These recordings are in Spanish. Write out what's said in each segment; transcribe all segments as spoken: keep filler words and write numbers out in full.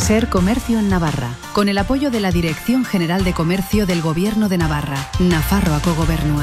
Ser Comercio en Navarra, con el apoyo de la Dirección General de Comercio del Gobierno de Navarra, Nafarroako Gobernua.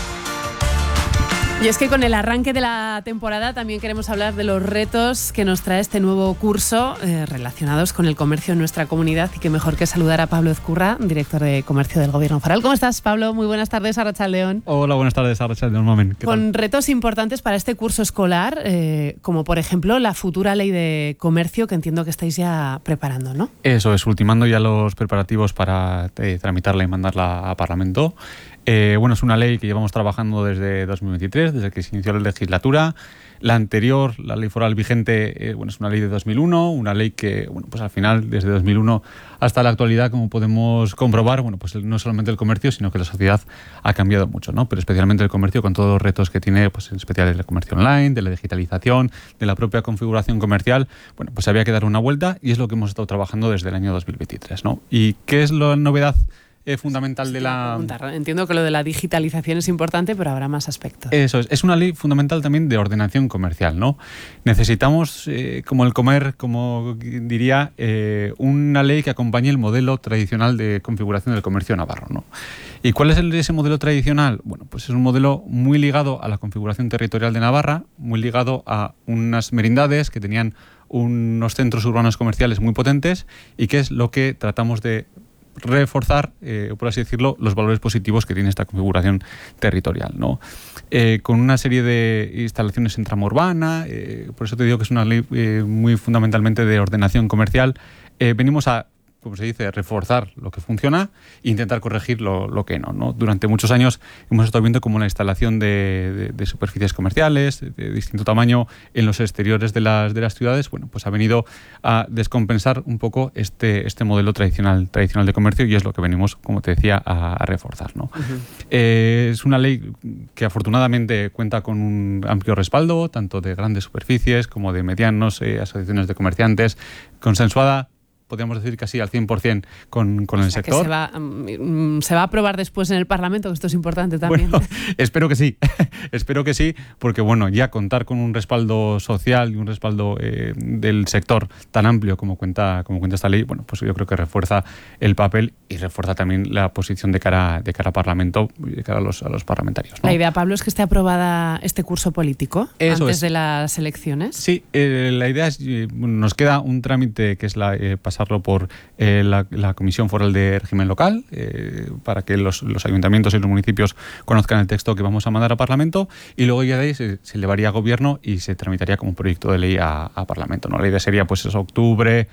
Y es que con el arranque de la temporada también queremos hablar de los retos que nos trae este nuevo curso eh, relacionados con el comercio en nuestra comunidad, y qué mejor que saludar a Pablo Ezcurra, director de Comercio del Gobierno Foral. ¿Cómo estás, Pablo? Muy buenas tardes, Arratsaldeon. Hola, buenas tardes, Arratsaldeon, Mamen. Con retos importantes para este curso escolar, eh, como por ejemplo la futura ley de comercio, que entiendo que estáis ya preparando, ¿no? Eso es, ultimando ya los preparativos para eh, tramitarla y mandarla a Parlamento. Eh, bueno, es una ley que llevamos trabajando desde dos mil veintitrés, desde que se inició la legislatura. La anterior, la ley foral vigente, eh, bueno, es una ley de dos mil uno, una ley que, bueno, pues al final, desde dos mil uno hasta la actualidad, como podemos comprobar, bueno, pues no solamente el comercio, sino que la sociedad ha cambiado mucho, ¿no? Pero especialmente el comercio, con todos los retos que tiene, pues en especial el comercio online, de la digitalización, de la propia configuración comercial, bueno, pues había que dar una vuelta, y es lo que hemos estado trabajando desde el año dos mil veintitrés, ¿no? ¿Y qué es la novedad Eh, fundamental de la... Entiendo que lo de la digitalización es importante, pero habrá más aspectos. Eso es, es una ley fundamental también de ordenación comercial, ¿no? Necesitamos, eh, como el comer, como diría, eh, una ley que acompañe el modelo tradicional de configuración del comercio navarro, ¿no? ¿Y cuál es el, ese modelo tradicional? Bueno, pues es un modelo muy ligado a la configuración territorial de Navarra, muy ligado a unas merindades que tenían unos centros urbanos comerciales muy potentes, y que es lo que tratamos de reforzar, eh, por así decirlo, los valores positivos que tiene esta configuración territorial, ¿no? Eh, con una serie de instalaciones en tramo urbana, eh, por eso te digo que es una ley eh, muy fundamentalmente de ordenación comercial. Eh, venimos a, como se dice, reforzar lo que funciona e intentar corregir lo, lo que no, ¿no? Durante muchos años hemos estado viendo cómo la instalación de, de, de superficies comerciales de, de distinto tamaño en los exteriores de las, de las ciudades, bueno, pues ha venido a descompensar un poco este, este modelo tradicional, tradicional de comercio, y es lo que venimos, como te decía, a, a reforzar, ¿no? Uh-huh. Eh, es una ley que afortunadamente cuenta con un amplio respaldo, tanto de grandes superficies como de medianos, eh, asociaciones de comerciantes, consensuada, podríamos decir casi al cien por ciento con, con o el sea, sector. Que se, va, um, ¿Se va a aprobar después en el Parlamento? Que esto es importante también. Bueno, espero que sí, espero que sí, porque bueno, ya contar con un respaldo social y un respaldo eh, del sector tan amplio como cuenta, como cuenta esta ley, bueno, pues yo creo que refuerza el papel y refuerza también la posición de cara, de cara a Parlamento y de cara a los, a los parlamentarios, ¿no? La idea, Pablo, es que esté aprobada este curso político Eso antes es. de las elecciones. Sí, eh, la idea es, eh, nos queda un trámite que es la eh, pasarlo por eh, la, la Comisión Foral de Régimen Local, eh, para que los, los ayuntamientos y los municipios conozcan el texto que vamos a mandar a Parlamento, y luego ya de ahí se, se llevaría a Gobierno y se tramitaría como un proyecto de ley a, a Parlamento, ¿no? La idea sería, pues eso, octubre,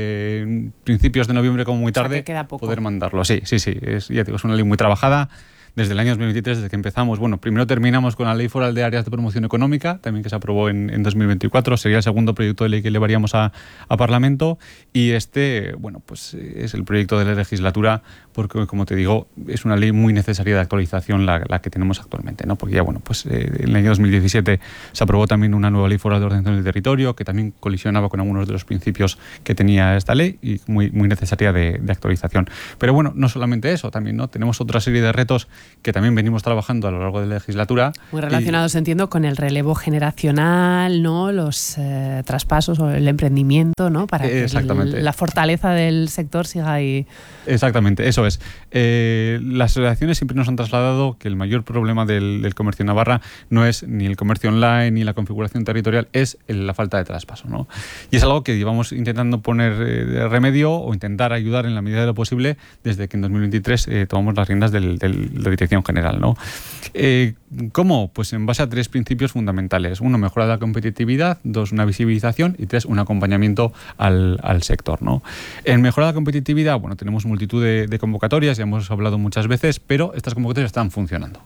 eh, principios de noviembre, como muy tarde, o sea, que queda poco. Poder mandarlo. Sí, sí, sí, es, ya digo, es una ley muy trabajada. Desde el año dos mil veintitrés, desde que empezamos, bueno, primero terminamos con la Ley Foral de Áreas de Promoción Económica, también que se aprobó en, en dos mil veinticuatro, sería el segundo proyecto de ley que llevaríamos a, a Parlamento, y este, bueno, pues es el proyecto de la legislatura, porque, como te digo, es una ley muy necesaria de actualización la, la que tenemos actualmente, ¿no? Porque ya, bueno, pues eh, en el año dos mil diecisiete se aprobó también una nueva Ley Foral de Ordenación del Territorio, que también colisionaba con algunos de los principios que tenía esta ley, y muy, muy necesaria de, de actualización. Pero bueno, no solamente eso, también, ¿no? Tenemos otra serie de retos que también venimos trabajando a lo largo de la legislatura. Muy relacionados, y, entiendo, con el relevo generacional, ¿no? Los eh, traspasos o el emprendimiento, ¿no? Para que el, la fortaleza del sector siga ahí. Exactamente, eso es. Eh, las asociaciones siempre nos han trasladado que el mayor problema del, del comercio en Navarra no es ni el comercio online ni la configuración territorial, es el, la falta de traspaso, ¿no? Y es algo que llevamos intentando poner eh, remedio o intentar ayudar en la medida de lo posible desde que en dos mil veintitrés eh, tomamos las riendas del, del, de la Dirección General, ¿no? Eh, ¿Cómo? Pues en base a tres principios fundamentales. Uno, mejora la competitividad. Dos, una visibilización. Y tres, un acompañamiento al, al sector, ¿no? En mejorar la competitividad, bueno, tenemos multitud de, de convocatorias, ya hemos hablado muchas veces, pero estas convocatorias están funcionando.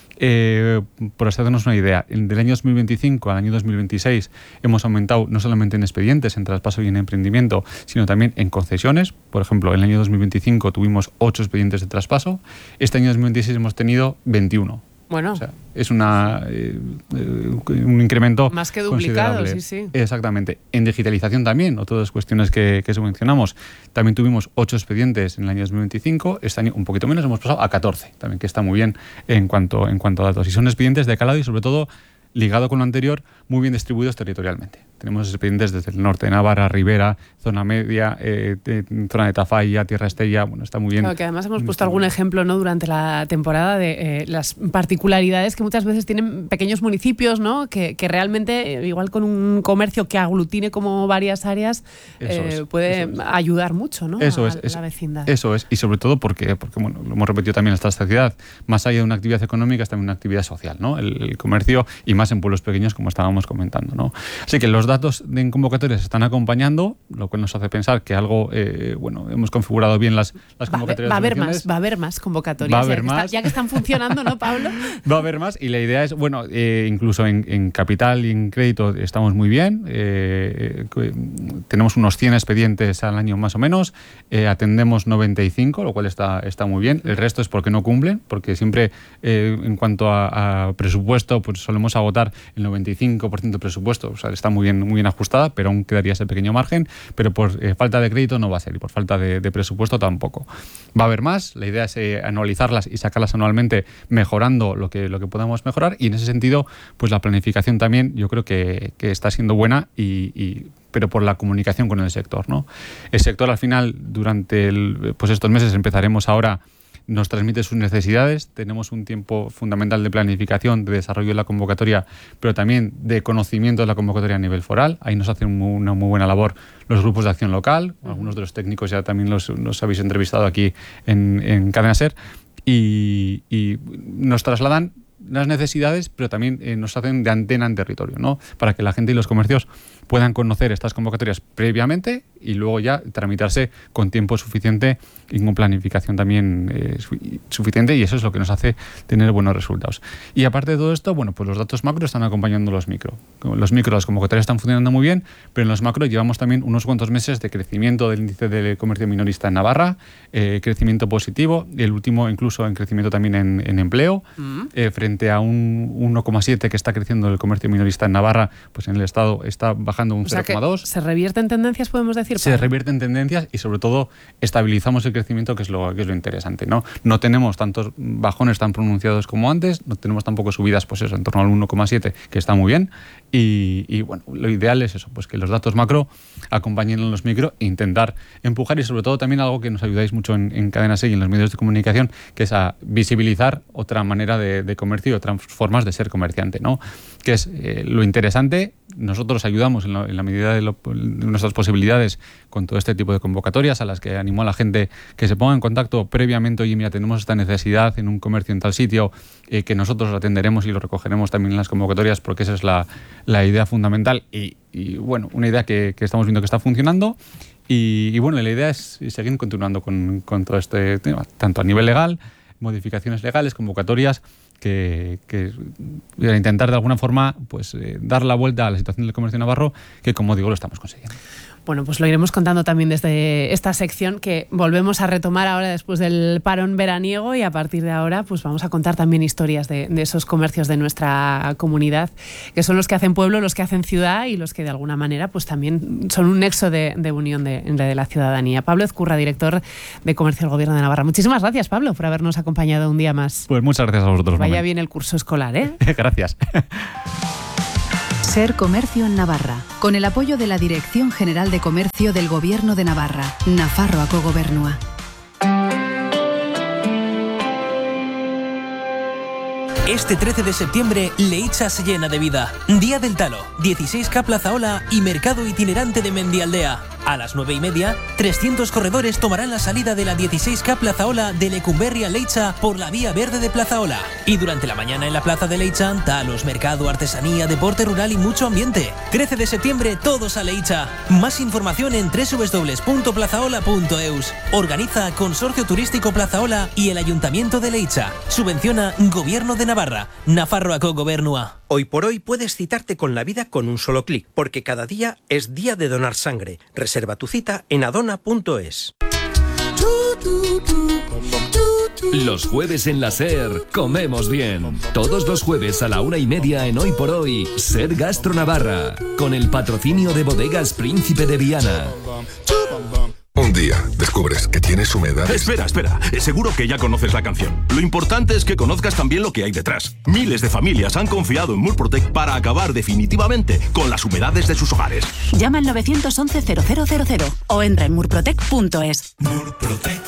Eh, por hacernos una idea, del año dos mil veinticinco al año dos mil veintiséis hemos aumentado no solamente en expedientes, en traspaso y en emprendimiento, sino también en concesiones. Por ejemplo, en el año dos mil veinticinco tuvimos ocho expedientes de traspaso, este año dos mil veintiséis hemos tenido veintiuno. Bueno, o sea, es una eh, un incremento más que duplicado, sí, sí. Exactamente. En digitalización también, otras cuestiones que, que mencionamos. También tuvimos ocho expedientes en el año dos mil veinticinco, este año un poquito menos, hemos pasado a catorce, también, que está muy bien en cuanto, en cuanto a datos. Y son expedientes de calado y, sobre todo, ligado con lo anterior, muy bien distribuidos territorialmente. Tenemos expedientes desde el norte de Navarra, Ribera, zona media, eh, de, zona de Tafalla, Tierra Estella, bueno, está muy bien. Claro, que además hemos puesto algún ejemplo, ¿no?, durante la temporada de eh, las particularidades que muchas veces tienen pequeños municipios, ¿no?, que, que realmente, eh, igual con un comercio que aglutine como varias áreas, eh, es, puede ayudar mucho, ¿no?, eso a, es, a es, la vecindad. Eso es, y sobre todo porque, porque bueno, lo hemos repetido también en esta sociedad, más allá de una actividad económica es también una actividad social, ¿no? El, el comercio, y más en pueblos pequeños, como estábamos comentando, ¿no? Así que los datos de convocatorias están acompañando, lo cual nos hace pensar que algo, eh, bueno, hemos configurado bien las, las convocatorias. Va a haber más, va a haber más convocatorias. Va a haber ya, más. Que está, ya que están funcionando, ¿no, Pablo? Va a haber más, y la idea es, bueno, eh, incluso en, en capital y en crédito estamos muy bien, eh, eh, tenemos unos cien expedientes al año más o menos, eh, atendemos noventa y cinco, lo cual está, está muy bien. El resto es porque no cumplen, porque siempre eh, en cuanto a, a presupuesto, pues solemos agotar el noventa y cinco por ciento de presupuesto, o sea, está muy bien, muy bien ajustada, pero aún quedaría ese pequeño margen, pero por eh, falta de crédito no va a ser, y por falta de, de presupuesto tampoco. Va a haber más, la idea es eh, anualizarlas y sacarlas anualmente, mejorando lo que, lo que podamos mejorar, y en ese sentido, pues la planificación también yo creo que, que está siendo buena, y, y pero por la comunicación con el sector, ¿no? El sector al final, durante el, pues estos meses empezaremos ahora, nos transmite sus necesidades, tenemos un tiempo fundamental de planificación, de desarrollo de la convocatoria, pero también de conocimiento de la convocatoria a nivel foral. Ahí nos hacen una muy buena labor los grupos de acción local, uh-huh. Algunos de los técnicos ya también los, los habéis entrevistado aquí en, en Cadena Ser, y, y nos trasladan las necesidades, pero también eh, nos hacen de antena en territorio, ¿no? Para que la gente y los comercios puedan conocer estas convocatorias previamente y luego ya tramitarse con tiempo suficiente y con planificación también eh, suficiente, y eso es lo que nos hace tener buenos resultados. Y aparte de todo esto, bueno, pues los datos macro están acompañando los micro. Los micro, las convocatorias están funcionando muy bien, pero en los macro llevamos también unos cuantos meses de crecimiento del índice de comercio minorista en Navarra, eh, crecimiento positivo, el último incluso en crecimiento también en, en empleo, mm. eh, frente a un uno coma siete que está creciendo el comercio minorista en Navarra, pues en el Estado está bajando un cero coma dos. ¿Se revierten tendencias, podemos decir? Se revierten tendencias y sobre todo estabilizamos el crecimiento, que es lo, que es lo interesante, ¿no? No tenemos tantos bajones tan pronunciados como antes, no tenemos tampoco subidas, pues eso, en torno al uno coma siete, que está muy bien, y, y bueno, lo ideal es eso, pues que los datos macro acompañen a los micro e intentar empujar, y sobre todo también algo que nos ayudáis mucho en, en Cadena Ser y en los medios de comunicación, que es a visibilizar otra manera de, de comercio y otras formas de ser comerciante, ¿no? Que es eh, lo interesante. Nosotros ayudamos en, lo, en la medida de, lo, de nuestras posibilidades con todo este tipo de convocatorias, a las que animo a la gente que se ponga en contacto previamente. Oye, mira, tenemos esta necesidad en un comercio en tal sitio, eh, que nosotros lo atenderemos y lo recogeremos también en las convocatorias, porque esa es la, la idea fundamental, y, y bueno, una idea que, que estamos viendo que está funcionando. Y, y bueno, la idea es seguir continuando con, con todo este tema, tanto a nivel legal, modificaciones legales, convocatorias, que, que intentar de alguna forma pues eh, dar la vuelta a la situación del comercio navarro, que como digo lo estamos consiguiendo. Bueno, pues lo iremos contando también desde esta sección, que volvemos a retomar ahora después del parón veraniego, y a partir de ahora pues vamos a contar también historias de, de esos comercios de nuestra comunidad, que son los que hacen pueblo, los que hacen ciudad, y los que de alguna manera pues también son un nexo de, de unión de, de la ciudadanía. Pablo Ezcurra, director de Comercio del Gobierno de Navarra. Muchísimas gracias, Pablo, por habernos acompañado un día más. Pues muchas gracias a vosotros. Vaya Mamen. bien el curso escolar, ¿eh? Gracias. Ser Comercio en Navarra, con el apoyo de la Dirección General de Comercio del Gobierno de Navarra, Nafarroako Gobernua. Este trece de septiembre, Leitza se llena de vida. Día del Talo, dieciséis K Plaza Ola y Mercado Itinerante de Mendialdea. A las nueve y media, trescientos corredores tomarán la salida de la dieciséis K Plaza Ola de Lecumberri a Leitza por la vía verde de Plaza Ola. Y durante la mañana en la plaza de Leitza, talos, mercado, artesanía, deporte rural y mucho ambiente. trece de septiembre, todos a Leitza. Más información en doble u doble u doble u punto plazaola punto eus. Organiza Consorcio Turístico Plaza Ola y el Ayuntamiento de Leitza. Subvenciona Gobierno de Navarra, Nafarroako Gobernua. Hoy por hoy puedes citarte con la vida con un solo clic, porque cada día es día de donar sangre. Reserva tu cita en adona punto es. Los jueves en la Ser comemos bien. Todos los jueves a la una y media en Hoy por Hoy, Ser Gastro Navarra, con el patrocinio de Bodegas Príncipe de Viana. Un día descubres que tienes humedad. Espera, espera. Seguro que ya conoces la canción. Lo importante es que conozcas también lo que hay detrás. Miles de familias han confiado en Murprotec para acabar definitivamente con las humedades de sus hogares. Llama al nueve once cero cero cero cero o entra en murprotec punto es. Murprotec.